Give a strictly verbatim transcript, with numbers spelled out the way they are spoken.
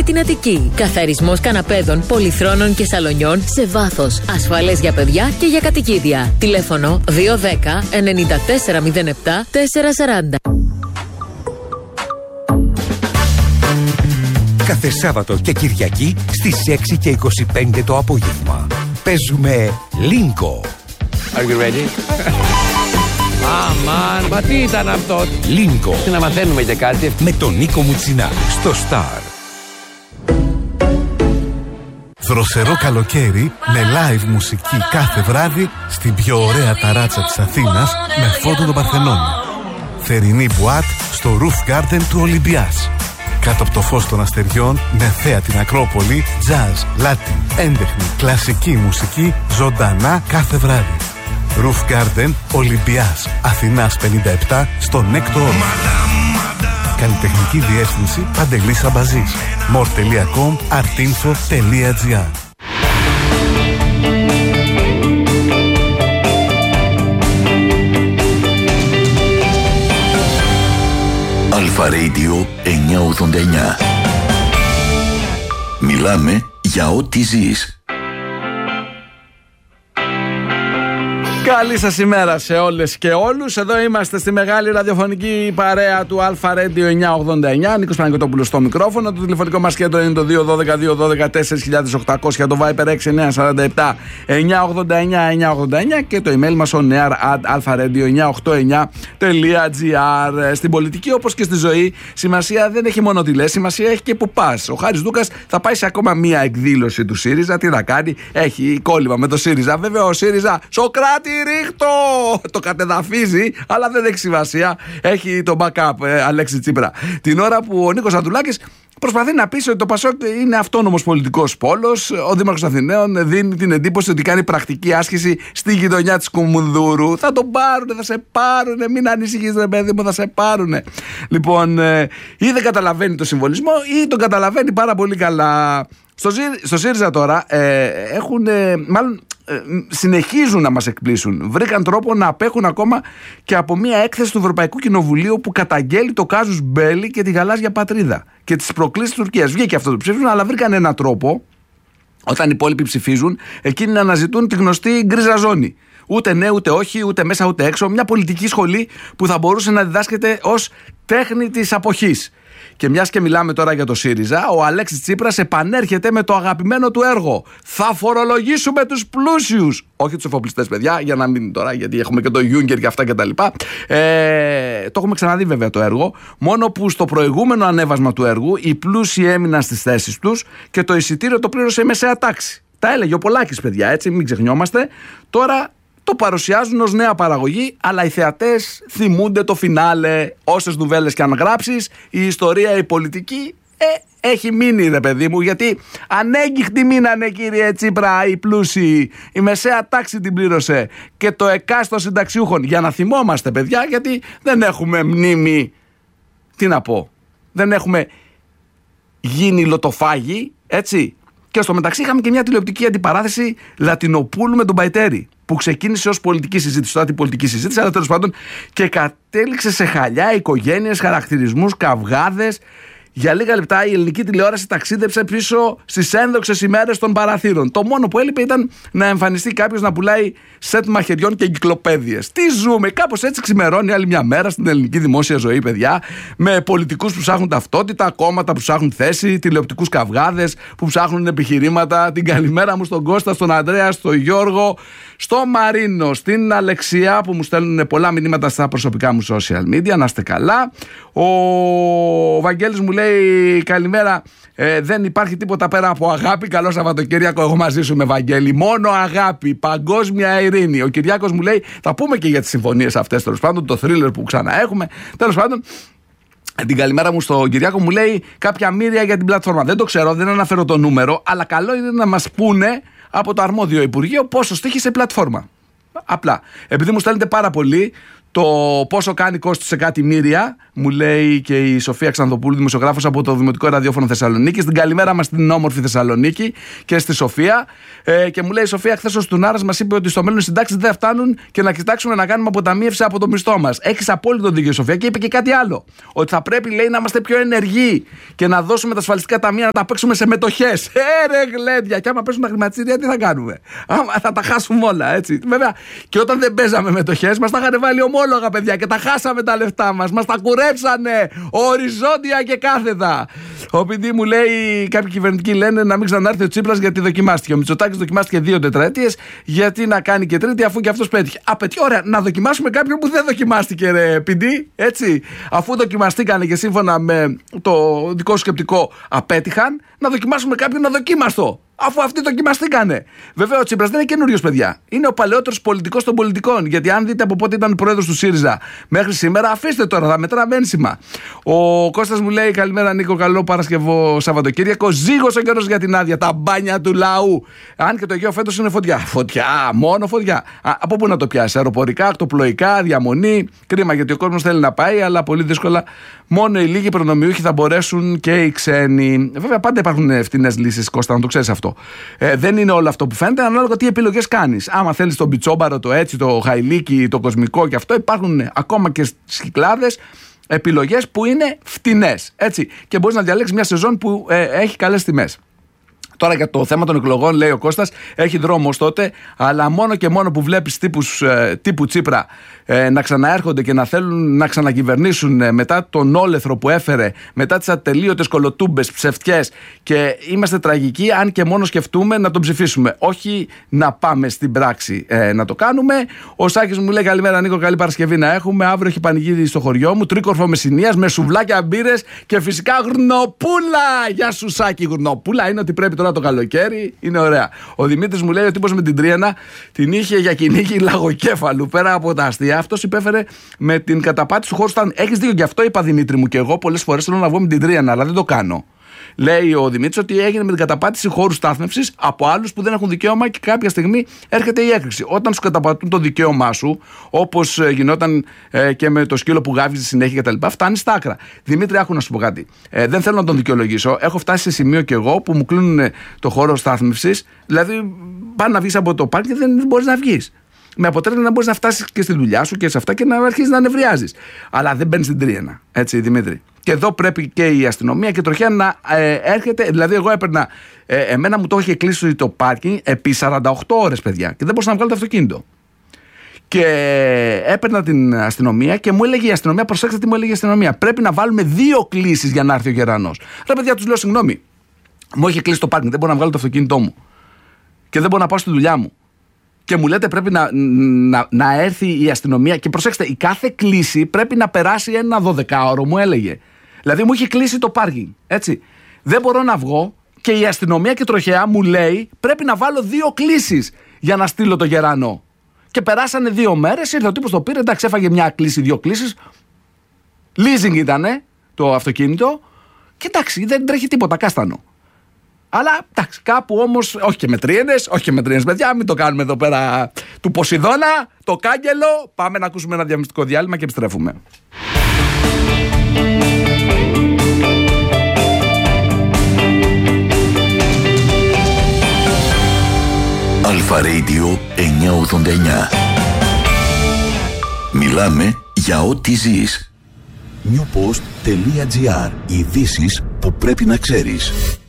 την Αττική. Καθαρισμός καναπέδων, πολυθρόνων και σαλονιών σε βάθος. Ασφαλές για παιδιά και για κατοικίδια. Τηλέφωνο δύο ένα μηδέν εννιά τέσσερα μηδέν επτά τέσσερα τέσσερα μηδέν. Κάθε Σάββατο και Κυριακή στις έξι και είκοσι πέντε το απόγευμα παίζουμε Λίνκο. Are you ready? Αμάν, μα τι ήταν αυτό? Λίνκο. Να μαθαίνουμε και κάτι. Με τον Νίκο Μουτσινά στο Star. Δροσερό καλοκαίρι με live μουσική κάθε βράδυ στην πιο ωραία ταράτσα της Αθήνας με φόντο τον Παρθενώνα. Θερινή μπουάτ στο Roof Garden του Ολυμπιάς. Κάτω από το φως των αστεριών με θέα την Ακρόπολη, jazz, latin, έντεχνη, κλασική μουσική ζωντανά κάθε βράδυ. Roof Garden Ολυμπιάς Αθηνάς πενήντα επτά στο Νέκτο Όρος. Καλλιτεχνική διεύθυνση Παντελής Αμπαζής. more τελεία com artinfo τελεία gr. Αλφα Radio εννιακόσια ογδόντα εννιά. Μιλάμε για ό,τι ζεις. Καλή σας ημέρα σε όλες και όλους. Εδώ είμαστε στη μεγάλη ραδιοφωνική παρέα του Αλφα Radio εννιακόσια ογδόντα εννιά. Νίκος Παναγιωτόπουλος στο μικρόφωνο. Το τηλεφωνικό μας κέντρο είναι το δύο ένα δύο δύο ένα τέσσερα οκτακόσια, το Viber έξι εννιά τέσσερα επτά εννιακόσια ογδόντα εννιά εννιακόσια ογδόντα εννιά και το email μας on air at alpharadio εννιακόσια ογδόντα εννιά τελεία gr. Στην πολιτική, όπως και στη ζωή, σημασία δεν έχει μόνο τι λες, σημασία έχει και που πας. Ο Χάρης Δούκας θα πάει σε ακόμα μία εκδήλωση του ΣΥΡΙΖΑ. Τι να κάνει, έχει κόλλημα με το ΣΥΡΙΖΑ. Βέβαια, ο ΣΥΡΙΖΑ, Σοκράτη ρίχτω! Το κατεδαφίζει, αλλά δεν έχει σημασία. Έχει το backup, ε, Αλέξη Τσίπρα. Την ώρα που ο Νίκος Ανδρουλάκης προσπαθεί να πείσει ότι το Πασόκ είναι αυτόνομος πολιτικός πόλος. Ο Δήμαρχος Αθηναίων δίνει την εντύπωση ότι κάνει πρακτική άσκηση στη γειτονιά της Κουμουνδούρου. Θα τον πάρουνε, θα σε πάρουνε. Μην ανησυχείς, ρε παιδί μου, θα σε πάρουνε. Λοιπόν, ε, ή δεν καταλαβαίνει το συμβολισμό ή τον καταλαβαίνει πάρα πολύ καλά. Στο, στο ΣΥΡΙΖΑ τώρα ε, έχουν, ε, μάλλον ε, συνεχίζουν να μας εκπλήσουν. Βρήκαν τρόπο να απέχουν ακόμα και από μια έκθεση του Ευρωπαϊκού Κοινοβουλίου που καταγγέλει το κάζους Μπέλη και τη γαλάζια πατρίδα και τις προκλήσεις της Τουρκίας. Βγήκε αυτό το ψήφισμα, αλλά βρήκαν έναν τρόπο, όταν οι υπόλοιποι ψηφίζουν, εκείνοι να αναζητούν τη γνωστή γκρίζα ζώνη. Ούτε ναι, ούτε όχι, ούτε μέσα, ούτε έξω. Μια πολιτική σχολή που θα μπορούσε να διδάσκεται ως τέχνη της αποχής. Και μιας και μιλάμε τώρα για το ΣΥΡΙΖΑ, ο Αλέξης Τσίπρας επανέρχεται με το αγαπημένο του έργο. Θα φορολογήσουμε τους πλούσιους. Όχι τους εφοπλιστές, παιδιά, για να μην τώρα, γιατί έχουμε και το Γιούγκερ και αυτά κτλ. Ε, το έχουμε ξαναδεί βέβαια το έργο. Μόνο που στο προηγούμενο ανέβασμα του έργου οι πλούσιοι έμειναν στις θέσεις τους και το εισιτήριο το πλήρωσε η μεσαία τάξη. Τα έλεγε ο Πολάκης, παιδιά, έτσι, μην ξεχνιόμαστε. Τώρα το παρουσιάζουν ως νέα παραγωγή, αλλά οι θεατές θυμούνται το φινάλε. Όσες νουβέλες και αν γράψεις, η ιστορία, η πολιτική ε, έχει μείνει, ρε παιδί μου, γιατί ανέγκυχτοι μείνανε, κύριε Τσίπρα, οι πλούσιοι. Η μεσαία τάξη την πλήρωσε και το εκάστο συνταξιούχων. Για να θυμόμαστε, παιδιά, γιατί δεν έχουμε μνήμη. Τι να πω, δεν έχουμε γίνει λοτοφάγοι, έτσι. Και στο μεταξύ είχαμε και μια τηλεοπτική αντιπαράθεση Λατινοπούλου με τον Παϊτέρη, που ξεκίνησε ως πολιτική συζήτηση, τώρα την πολιτική συζήτηση, αλλά τέλος πάντων και κατέληξε σε χαλιά, οικογένειες, χαρακτηρισμούς, καυγάδες. Για λίγα λεπτά η ελληνική τηλεόραση ταξίδεψε πίσω στις ένδοξες ημέρες των παραθύρων. Το μόνο που έλειπε ήταν να εμφανιστεί κάποιος να πουλάει σετ μαχαιριών και εγκυκλοπαίδειες. Τι ζούμε, κάπως έτσι ξημερώνει άλλη μια μέρα στην ελληνική δημόσια ζωή, παιδιά. Με πολιτικούς που ψάχνουν ταυτότητα, κόμματα που ψάχνουν θέση, τηλεοπτικούς καυγάδες που ψάχνουν επιχειρήματα. Την καλημέρα μου στον Κώστα, στον Ανδρέα, στον Γιώργο, στο Μαρίνο, στην Αλεξία που μου στέλνουν πολλά μηνύματα στα προσωπικά μου social media. Να είστε καλά. Ο Βαγγέλης μου λέει καλημέρα, ε, δεν υπάρχει τίποτα πέρα από αγάπη. Καλό Σαββατοκύριακο, εγώ μαζί σου με Βαγγέλη. Μόνο αγάπη, παγκόσμια ειρήνη. Ο Κυριάκος μου λέει, θα πούμε και για τις συμφωνίες αυτές, τέλος πάντων, το θρίλερ που ξανά έχουμε. Τέλος πάντων, την καλημέρα μου στον Κυριάκο μου λέει κάποια μοίρια για την πλατφόρμα. Δεν το ξέρω, δεν αναφέρω το νούμερο, αλλά καλό είναι να μας πούνε από το αρμόδιο Υπουργείο πόσο στοίχησε η πλατφόρμα. Απλά, επειδή μου στέλνετε πάρα πολύ, Το πόσο κάνει κόστος σε κάτι μοίρια, μου λέει και η Σοφία Ξανθοπούλου, δημοσιογράφος από το Δημοτικό Ραδιόφωνο Θεσσαλονίκη. Την καλημέρα μας στην όμορφη Θεσσαλονίκη και στη Σοφία. Ε, και μου λέει η Σοφία, χθες ο Στουνάρας μας είπε ότι στο μέλλον οι συντάξεις δεν θα φτάνουν και να κοιτάξουμε να κάνουμε αποταμίευση από το μισθό μας. Έχεις απόλυτο δίκιο, Σοφία, και είπε και κάτι άλλο. Ότι θα πρέπει, λέει, να είμαστε πιο ενεργοί και να δώσουμε τα ασφαλιστικά ταμεία να τα παίξουμε σε μετοχές. Ε, ρε γλέντια, και άμα πέσουν τα χρηματιστήρια, τι θα κάνουμε? Άμα θα τα χάσουμε όλα, έτσι. Βέβαια, και όταν δεν παίζαμε μετοχές, μας τα είχαν βάλει ομόλογα, παιδιά, και τα χάσαμε τα λεφτά μας. Μας τα κουρέψανε οριζόντια και κάθετα. Ο πι ντι μου λέει, κάποιοι κυβερνητικοί λένε να μην ξανάρθει ο Τσίπρας γιατί δοκιμάστηκε. Ο Μητσοτάκης δοκιμάστηκε δύο τετραετίες, γιατί να κάνει και τρίτη αφού και αυτός πέτυχε? Απαιτεί, ωραία, να δοκιμάσουμε κάποιον που δεν δοκιμάστηκε, ρε πι ντι, έτσι. Αφού δοκιμαστήκανε και σύμφωνα με το δικό σου σκεπτικό απέτυχαν, να δοκιμάσουμε κάποιον αδοκίμαστο. Αφού αυτοί δοκιμαστήκανε. Βέβαια, ο Τσίπρας δεν είναι καινούριος, παιδιά. Είναι ο παλαιότερος πολιτικός των πολιτικών. Γιατί αν δείτε από πότε ήταν πρόεδρος του ΣΥΡΙΖΑ μέχρι σήμερα, αφήστε τώρα, θα μετράμε ένσημα. Ο Κώστας μου λέει, καλημέρα Νίκο, καλό Παρασκευό Σαββατοκύριακο. Ζήγος ο καιρός για την άδεια, τα μπάνια του λαού. Αν και το Αιγαίο φέτος είναι φωτιά. Φωτιά, μόνο φωτιά. Α, από πού να το πιάσει? Αεροπορικά, ακτοπλοϊκά, διαμονή. Κρίμα, γιατί ο κόσμος θέλει να πάει, αλλά πολύ δύσκολα. Μόνο οι λίγοι προνομιούχοι θα μπορέσουν και οι ξένοι. Βέβαια, πάντα υπάρχουν φτηνές λύσεις, Κώστα, να το ξέρεις αυτό. Ε, δεν είναι όλο αυτό που φαίνεται, ανάλογα τι επιλογές κάνεις. Άμα θέλεις τον πιτσόμπαρο, το έτσι, το χαϊλίκι, το κοσμικό και αυτό, υπάρχουν ακόμα και στις Κυκλάδες επιλογές που είναι φτηνές. Έτσι. Και μπορείς να διαλέξεις μια σεζόν που ε, έχει καλές τιμές. Τώρα για το θέμα των εκλογών, λέει ο Κώστας, έχει δρόμο ως τότε, αλλά μόνο και μόνο που βλέπεις τύπους, ε, τύπου Τσίπρα ε, να ξαναέρχονται και να θέλουν να ξανακυβερνήσουν ε, μετά τον όλεθρο που έφερε, μετά τις ατελείωτες κολοτούμπες, ψευτιές, και είμαστε τραγικοί αν και μόνο σκεφτούμε να τον ψηφίσουμε. Όχι να πάμε στην πράξη ε, να το κάνουμε. Ο Σάκης μου λέει, καλημέρα Νίκο, καλή Παρασκευή να έχουμε. Αύριο έχει πανηγύρι στο χωριό μου, τρίκορφο Μεσσηνίας με σουβλάκια, μπύρες και φυσικά γουρνοπούλα. Γεια σου Σάκη, γουρνοπούλα είναι ότι πρέπει τώρα το καλοκαίρι, είναι ωραία. Ο Δημήτρης μου λέει ότι τύπος με την Τρίανα την είχε για κυνήγι λαγοκέφαλου. Πέρα από τα αστεία, αυτός υπέφερε με την καταπάτηση του χώρου στάθμευσης. Έχεις δίκιο, γι' αυτό είπα Δημήτρη μου, και εγώ πολλές φορές θέλω να βγω με την Τρίανα, αλλά δεν το κάνω. Λέει ο Δημήτρης ότι έγινε με την καταπάτηση χώρου στάθμευσης από άλλους που δεν έχουν δικαίωμα και κάποια στιγμή έρχεται η έκρηξη. Όταν σου καταπατούν το δικαίωμά σου, όπως γινόταν ε, και με το σκύλο που γάβιζε συνέχεια κτλ., φτάνει στα άκρα. Δημήτρη, άκου να σου πω κάτι. Ε, δεν θέλω να τον δικαιολογήσω. Έχω φτάσει σε σημείο κι εγώ που μου κλείνουν το χώρο στάθμευσης. Δηλαδή, πάνε να βγεις από το πάρκι και δεν μπορείς να βγεις. Με αποτέλεσμα να μπορείς να φτάσεις και στη δουλειά σου και σε αυτά και να αρχίσεις να νευριάζεις. Αλλά δεν μπαίνεις στην Τρίανα. Έτσι, Δημήτρη. Και εδώ πρέπει και η αστυνομία και η τροχιά να ε, έρχεται. Δηλαδή, εγώ έπαιρνα. Ε, εμένα μου το είχε κλείσει το πάρκινγκ επί σαράντα οκτώ ώρες, παιδιά. Και δεν μπορούσα να βγάλω το αυτοκίνητο. Και έπαιρνα την αστυνομία και μου έλεγε η αστυνομία, προσέξτε τι μου έλεγε η αστυνομία. Πρέπει να βάλουμε δύο κλήσεις για να έρθει ο γερανός. Ρε, παιδιά, τους λέω συγγνώμη. Μου είχε κλείσει το πάρκινγκ, δεν μπορώ να βγάλω το αυτοκίνητό μου. Και δεν μπορώ να πάω στη δουλειά μου. Και μου λέτε πρέπει να, να, να έρθει η αστυνομία. Και προσέξτε, η κάθε κλήση πρέπει να περάσει ένα δωδεκάωρο, μου έλεγε. Δηλαδή μου είχε κλείσει το πάρκινγκ. Έτσι. Δεν μπορώ να βγω και η αστυνομία και τροχέα μου λέει πρέπει να βάλω δύο κλήσεις για να στείλω το γερανό. Και περάσανε δύο μέρες, ήρθε ο τύπος το πήρε, εντάξει, έφαγε μια κλήση, δύο κλήσεις. Leasing ήτανε το αυτοκίνητο. Και εντάξει, δεν τρέχει τίποτα, κάστανο. Αλλά εντάξει, κάπου όμως, όχι και με τρίενες, όχι και με τρίενες, παιδιά, μην το κάνουμε εδώ πέρα του Ποσειδώνα, το κάγκελο. Πάμε να ακούσουμε ένα διαφημιστικό διάλειμμα και επιστρέφουμε. Αλφα Radio εννιακόσια ογδόντα εννιά. Μιλάμε για ό,τι ζεις. newpost.gr. Ειδήσεις που πρέπει να ξέρεις.